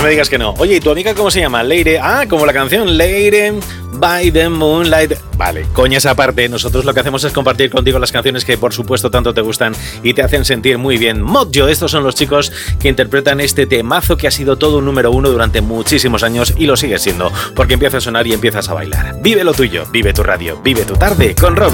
me digas que no. Oye, ¿y tu amiga cómo se llama? Leire. Ah, como la canción Leire by the Moonlight. Vale, coñas aparte, nosotros lo que hacemos es compartir contigo las canciones que por supuesto tanto te gustan y te hacen sentir muy bien. Modjo, estos son los chicos que interpretan este temazo que ha sido todo un número uno durante muchísimos años y lo sigue siendo, porque empieza a sonar y empiezas a bailar. Vive lo tuyo, vive tu radio, vive tu tarde con Robe.